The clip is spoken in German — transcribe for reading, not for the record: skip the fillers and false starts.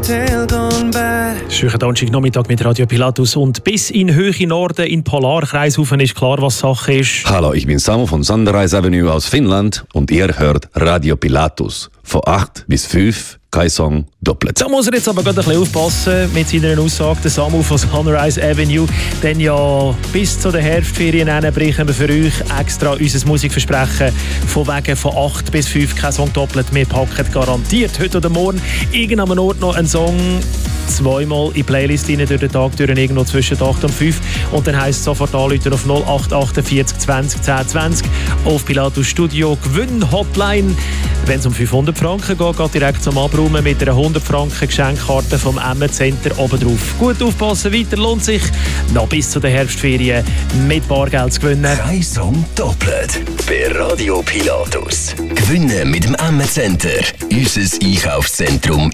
tale gone bad. Schönen Donnerstagnachmittag mit Radio Pilatus und bis in höhere Norden in Polarkreis rauf ist klar, was Sache ist. Hallo, ich bin Samu von Sunrise Avenue aus Finnland und ihr hört Radio Pilatus. Von 8 bis 5, kein Song, doppelt. Da muss er jetzt aber gerade ein bisschen aufpassen mit seiner Aussage, der Samu von Sunrise Avenue. Denn ja, bis zu den Herbstferien brechen wir für euch extra unser Musikversprechen von wegen von 8 bis 5, kein Song doppelt. Wir packen garantiert heute oder morgen irgendeinem Ort noch einen Song zweimal in die Playlist rein durch den Tag, durch irgendwo zwischen 8 und 5. Und dann heisst es sofort anrufen auf 0848 20 10 20 auf Pilatus Studio Gewinn-Hotline. Wenn es um 500 Franken geht direkt zum Abräumen mit einer 100 Franken Geschenkkarte vom Emmet Center oben drauf. Gut aufpassen, weiter lohnt sich. Noch bis zu den Herbstferien mit Bargeld zu gewinnen. Kein Song doppelt. Bei Radio Pilatus. Gewinnen mit dem Emmet Center. Unser Einkaufszentrum